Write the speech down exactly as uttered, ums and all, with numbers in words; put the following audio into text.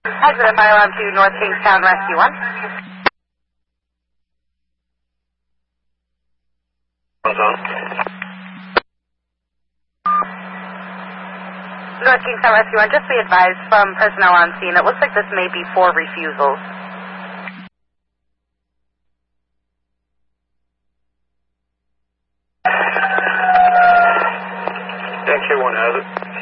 Exit fire alarm to North Kingstown Rescue one. North Kingstown Rescue one, just be advised from personnel on scene, it looks like this may be four refusals. K one has it.